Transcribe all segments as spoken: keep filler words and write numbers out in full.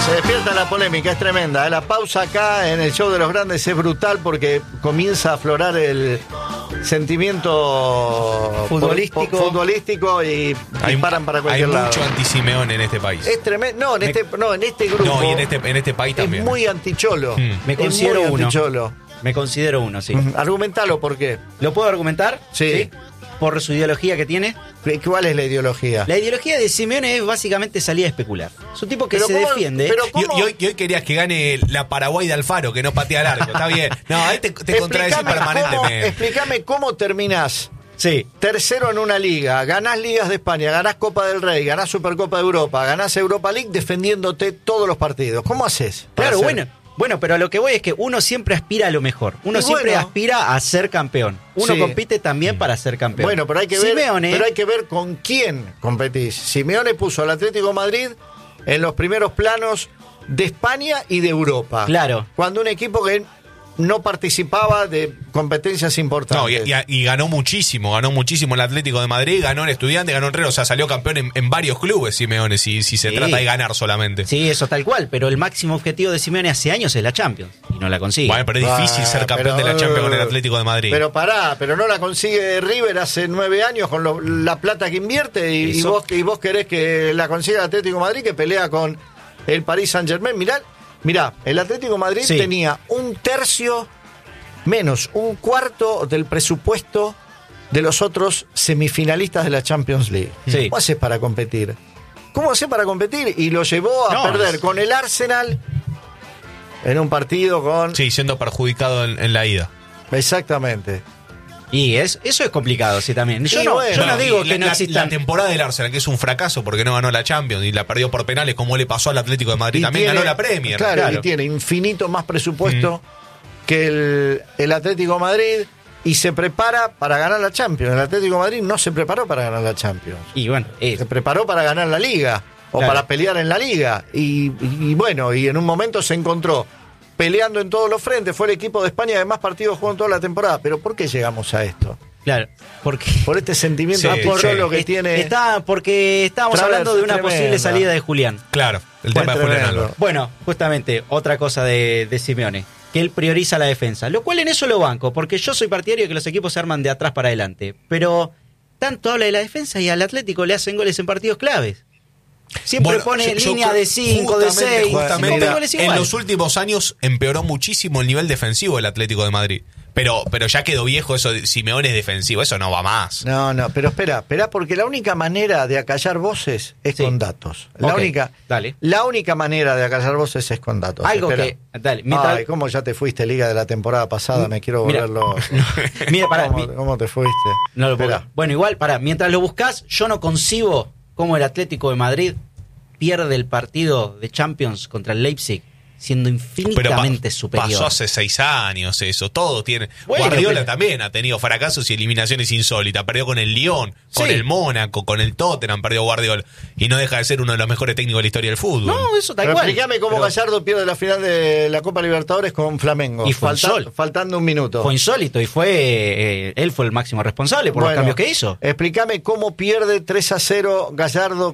Se despierta la polémica, es tremenda. La pausa acá en el show de los grandes es brutal porque comienza a aflorar el sentimiento futbolístico, futbolístico y hay, disparan para cualquier hay lado. Hay mucho anti-Simeone en este país. Es tremendo. No, en este, no, en este grupo. No, y en este, en este país también. Es muy anticholo. Mm. Me Es considero muy uno. anticholo. Me considero uno, sí. Mm, Argumentalo, ¿por qué? ¿Lo puedo argumentar? Sí. Por su ideología que tiene. ¿Cuál es la ideología? La ideología de Simeone es básicamente salir a especular. Es un tipo que Pero se ¿cómo- defiende. pero Y, ¿cómo? y hoy, y hoy querías que gane la Paraguay de Alfaro, que no patea el arco. Está bien. No, ahí te, te contradecís Explícame cómo, permanentemente. explícame cómo terminás Sí. tercero en una liga, ganás Ligas de España, ganás Copa del Rey, ganás Supercopa de Europa, ganás Europa League defendiéndote todos los partidos. ¿Cómo haces? para Claro, hacer- bueno. Bueno, pero a lo que voy es que uno siempre aspira a lo mejor. Uno Y siempre bueno. aspira a ser campeón. Uno Sí. compite también para ser campeón. Bueno, pero hay que ver, Simeone, pero hay que ver con quién competís. Simeone puso al Atlético de Madrid en los primeros planos de España y de Europa. Claro. Cuando un equipo que no participaba de competencias No, importantes. y, y- y ganó muchísimo, ganó muchísimo el Atlético de Madrid, ganó el Estudiante, ganó el Real, o sea, salió campeón en, en varios clubes, Simeone, si, si se Sí. trata de ganar solamente. Sí, eso tal cual, pero el máximo objetivo de Simeone hace años es la Champions y no la consigue. Bueno, pero es difícil Ah, ser campeón pero, de la Champions con el Atlético de Madrid. Pero pará, pero no la consigue River hace nueve años con lo- la plata que invierte y, y Eso- vos, y vos querés que la consiga el Atlético de Madrid que pelea con el Paris Saint Germain. Mirá, mirá, el Atlético de Madrid Sí. tenía un tercio menos, un cuarto del presupuesto de los otros semifinalistas de la Champions League. Sí. ¿Cómo haces para competir? ¿Cómo haces para competir? Y lo llevó a No, perder es- con el Arsenal en un partido con... Sí, siendo perjudicado en, en la ida. Exactamente. Y es, eso es complicado, sí, también. Yo, Y no, bueno, yo no y digo la, que no la- existan. la temporada del Arsenal, que es un fracaso porque no ganó la Champions y la perdió por penales, como le pasó al Atlético de Madrid, Y también tiene- ganó la Premier. Claro, Claro. y tiene infinito más presupuesto que el, el Atlético de Madrid y se prepara para ganar la Champions. El Atlético de Madrid no se preparó para ganar la Champions. Y bueno, es- Se preparó para ganar la Liga o Claro. para pelear en la Liga. Y, y- y bueno, y en un momento se encontró peleando en todos los frentes. Fue el equipo de España que más partidos jugó en toda la temporada. Pero ¿por qué llegamos a esto? claro, porque Por este sentimiento Sí, anticholo sí. que es- tiene... está porque estábamos Travers, hablando de una tremenda. posible salida de Julián. Claro, el Fue tema de Julián tremendo. Álvarez. Bueno, justamente otra cosa de, de Simeone, que él prioriza la defensa, lo cual en eso lo banco, porque yo soy partidario de que los equipos se arman de atrás para adelante, pero tanto habla de la defensa y al Atlético le hacen goles en partidos claves. Siempre Bueno, pone yo- yo línea creo- de cinco, de justamente- seis, justamente, goles en igual. los últimos años empeoró muchísimo el nivel defensivo del Atlético de Madrid. Pero, pero ya quedó viejo eso de Simeone es defensivo, eso no va más. No, no, pero espera, espera, porque la única manera de acallar voces es Sí. con datos. La Ok, única, dale. la única manera de acallar voces es con datos. Algo Espera. que- dale, mientras- Ay, cómo ya te fuiste, Liga de la temporada pasada, me quiero Mira. volverlo. Mira, pará, ¿Cómo, mi- cómo te fuiste? No lo puedo. Espera. Bueno, igual, para, mientras lo buscas, yo no concibo cómo el Atlético de Madrid pierde el partido de Champions contra el Leipzig siendo Pero pa- infinitamente superior. pasó hace seis años eso, todo tiene. Bueno, Guardiola pero- también ha tenido fracasos y eliminaciones insólitas. Perdió con el Lyon, con Sí. el Mónaco, con el Tottenham, perdió Guardiola. Y no deja de ser uno de los mejores técnicos de la historia del fútbol. No, eso tal Pero cual. explícame cómo Pero Gallardo pierde la final de la Copa Libertadores con Flamengo. Y fue Falta- sol. faltando un minuto. Fue insólito y fue eh, él fue el máximo responsable por Bueno, los cambios que hizo. Explícame cómo pierde tres a cero Gallardo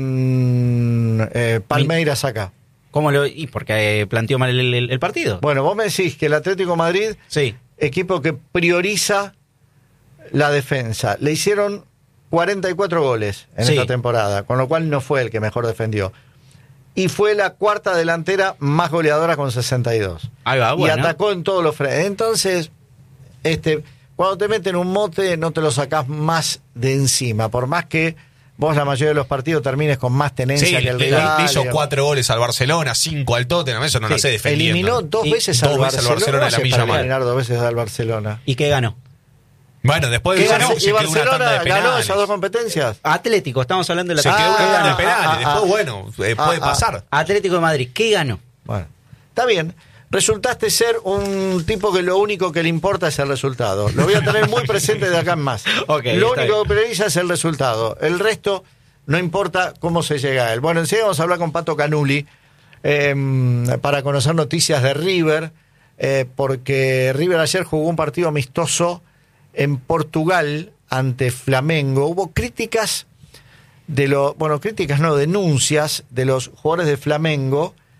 con eh, Palmeiras acá. ¿Cómo lo, y porque eh, planteó mal el, el- el partido. Bueno, vos me decís que el Atlético de Madrid, Sí. equipo que prioriza la defensa, le hicieron cuarenta y cuatro goles en Sí. esta temporada, con lo cual no fue el que mejor defendió. Y fue la cuarta delantera más goleadora con sesenta y dos. Ahí va, Y bueno. atacó en todos los frentes. Entonces, este, cuando te meten un mote, no te lo sacás más de encima, por más que vos la mayoría de los partidos termines con más tenencia Sí, que le, el le- rival. le hizo digamos. cuatro goles al Barcelona, cinco al Tottenham, eso no lo Sí, sé defendiendo. Eliminó dos Y veces dos al veces al Barcelona. Barcelona de la ¿Cómo hace Milla para Mal? eliminar dos veces al Barcelona? ¿Y qué ganó? Bueno, después ¿Qué de ganó? eso ¿Y se quedó una tanda Barcelona de ganó penales. esas dos competencias? Atlético, estamos hablando de la Se Ah, quedó una tanda de ah, penales. ah, Después, ah. bueno, eh, Ah, puede ah. pasar. Atlético de Madrid, ¿qué ganó? Bueno, está bien. Resultaste ser un tipo que lo único que le importa es el resultado. Lo voy a tener muy presente de acá en más. Ok, lo está único bien. que prioriza es el resultado. El resto no importa cómo se llega a él. Bueno, enseguida vamos a hablar con Pato Canuli eh, para conocer noticias de River, eh, porque River ayer jugó un partido amistoso en Portugal ante Flamengo. Hubo críticas de los, bueno, críticas no, denuncias de los jugadores de Flamengo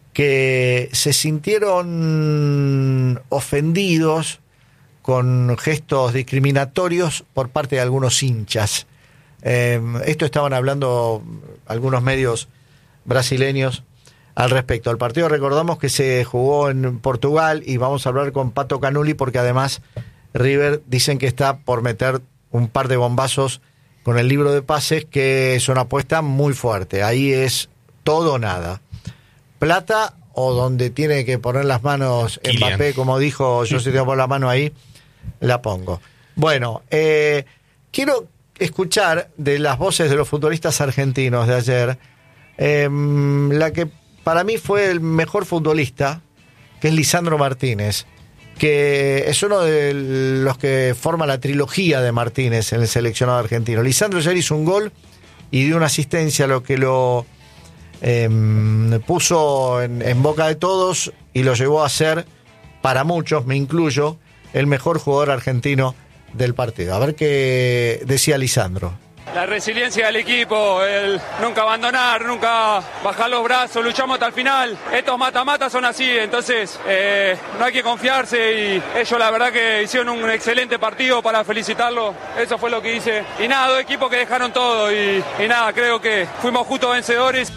que se sintieron ofendidos con gestos discriminatorios por parte de algunos hinchas. Eh, esto estaban hablando algunos medios brasileños al respecto. El partido, recordamos que se jugó en Portugal, y vamos a hablar con Pato Canuli porque además River dicen que está por meter un par de bombazos con el libro de pases, que es una apuesta muy fuerte. Ahí es todo o nada. Plata o donde tiene que poner las manos Mbappé, como dijo, yo si tengo por la mano ahí, la pongo. Bueno, eh, quiero escuchar de las voces de los futbolistas argentinos de ayer, eh, la que para mí fue el mejor futbolista, que es Lisandro Martínez, que es uno de los que forma la trilogía de Martínez en el seleccionado argentino. Lisandro ayer hizo un gol y dio una asistencia, lo que lo eh, puso en, en boca de todos y lo llevó a ser, para muchos, me incluyo, el mejor jugador argentino del partido. A ver qué decía Lisandro. La resiliencia del equipo, el nunca abandonar, nunca bajar los brazos, luchamos hasta el final. Estos mata-mata son así, entonces eh, no hay que confiarse, y ellos la verdad que hicieron un excelente partido, para felicitarlos. Eso fue lo que hice. Y nada, dos equipos que dejaron todo, y, y nada, creo que fuimos justos vencedores.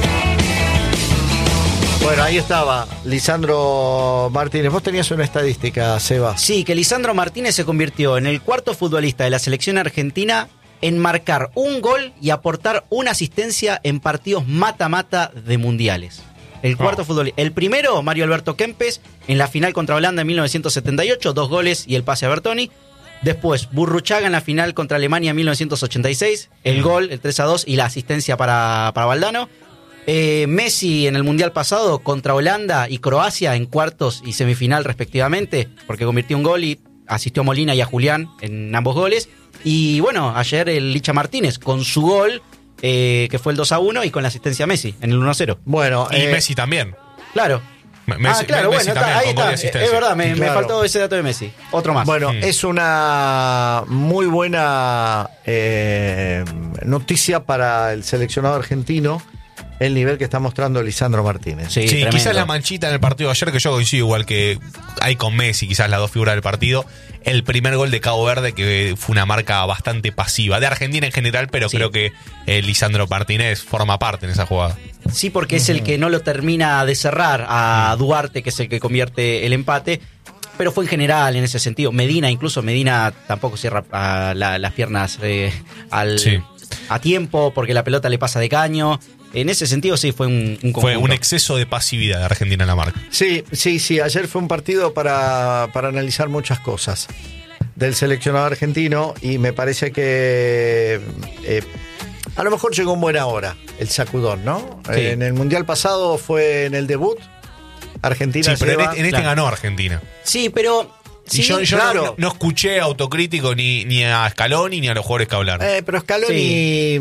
Bueno, ahí estaba Lisandro Martínez. Vos tenías una estadística, Seba. Sí, que Lisandro Martínez se convirtió en el cuarto futbolista de la selección argentina en marcar un gol y aportar una asistencia en partidos mata-mata de mundiales. El cuarto oh. futbolista. El primero, Mario Alberto Kempes, en la final contra Holanda en mil novecientos setenta y ocho, dos goles y el pase a Bertoni. Después, Burruchaga en la final contra Alemania en mil novecientos ochenta y seis, el gol, el tres a dos y la asistencia para, para Valdano. Eh, Messi en el Mundial pasado contra Holanda y Croacia en cuartos y semifinal respectivamente, porque convirtió un gol y asistió a Molina y a Julián en ambos goles. Y bueno, ayer el Licha Martínez con su gol, eh, que fue el dos a uno, y con la asistencia a Messi en el uno a cero. Bueno, y eh, Messi también. Claro. Messi, ah, claro, Messi bueno, también, está, ahí está. Es verdad, me, claro. me faltó ese dato de Messi. Otro más. Bueno, Mm. es una muy buena eh, noticia para el seleccionado argentino el nivel que está mostrando Lisandro Martínez. Sí, Sí, tremendo. quizás la manchita en el partido de ayer, que yo coincido igual que hay con Messi, quizás las dos figuras del partido. El primer gol de Cabo Verde, que fue una marca bastante pasiva, de Argentina en general, pero Sí. creo que eh, Lisandro Martínez forma parte en esa jugada. Sí, porque es el que no lo termina de cerrar a Duarte, que es el que convierte el empate. Pero fue en general en ese sentido. Medina, incluso Medina tampoco cierra a la, las piernas eh, al, Sí. a tiempo, porque la pelota le pasa de caño. En ese sentido sí fue un, un conjunto. Fue un exceso de pasividad de Argentina en la marca. Sí, sí, sí. Ayer fue un partido para, para analizar muchas cosas del seleccionado argentino, y me parece que eh, a lo mejor llegó en buena hora el sacudón, ¿no? Sí. Eh, en el Mundial pasado fue en el debut. Argentina Sí, pero en lleva- este, en este claro. ganó Argentina. Sí, pero... Y Sí, yo, yo claro. no, no escuché autocrítico ni, ni a Scaloni ni a los jugadores que hablaron. Eh, pero Scaloni Sí.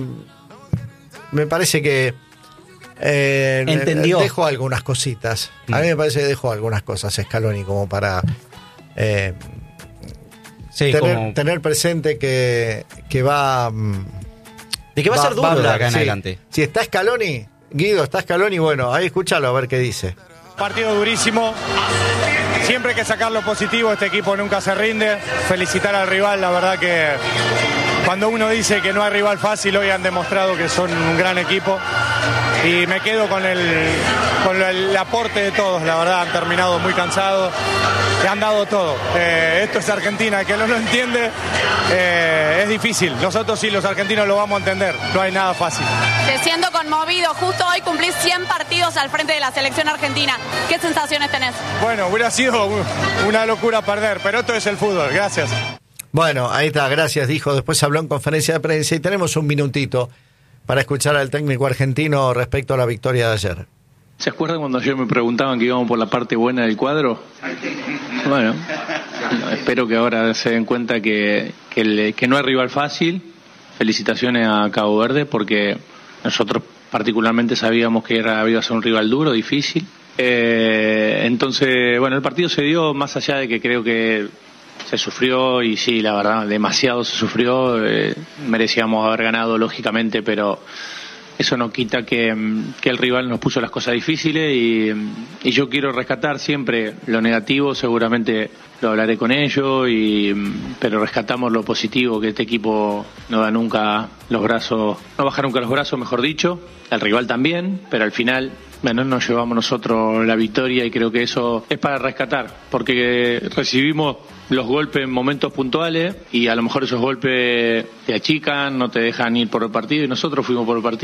me parece que eh, Entendió. dejó algunas cositas. A mí me parece que dejó algunas cosas Scaloni como para eh, sí, tener, como- tener presente que, que va mm, de que va, a ser duro de hablar, acá en sí. adelante. Si está Scaloni, Guido, está Scaloni, bueno, ahí escúchalo a ver qué dice. Partido durísimo. Siempre hay que sacar lo positivo, este equipo nunca se rinde. Felicitar al rival, la verdad que cuando uno dice que no hay rival fácil, hoy han demostrado que son un gran equipo. Y me quedo con el, con el aporte de todos, la verdad, han terminado muy cansados, le han dado todo. Eh, esto es Argentina, el que no lo entiende eh, es difícil. Nosotros sí, los argentinos lo vamos a entender, no hay nada fácil. Te siento conmovido, justo hoy cumplís cien partidos al frente de la selección argentina. ¿Qué sensaciones tenés? Bueno, hubiera sido una locura perder, pero esto es el fútbol, gracias. Bueno, ahí está, gracias, dijo. Después habló en conferencia de prensa y tenemos un minutito para escuchar al técnico argentino respecto a la victoria de ayer. ¿Se acuerdan cuando ayer me preguntaban que íbamos por la parte buena del cuadro? Bueno, espero que ahora se den cuenta que, que, el, que no hay rival fácil. Felicitaciones a Cabo Verde, porque nosotros particularmente sabíamos que era, iba a ser un rival duro, difícil. Eh, entonces, bueno, el partido se dio más allá de que creo que se sufrió, y sí, la verdad, demasiado se sufrió. Eh, merecíamos haber ganado, lógicamente, pero eso no quita que, que el rival nos puso las cosas difíciles y, y yo quiero rescatar siempre lo negativo, seguramente lo hablaré con ellos, y, pero rescatamos lo positivo, que este equipo no da nunca los brazos, no baja nunca los brazos, mejor dicho, el rival también, pero al final, bueno, nos llevamos nosotros la victoria y creo que eso es para rescatar, porque recibimos los golpes en momentos puntuales y a lo mejor esos golpes te achican, no te dejan ir por el partido y nosotros fuimos por el partido.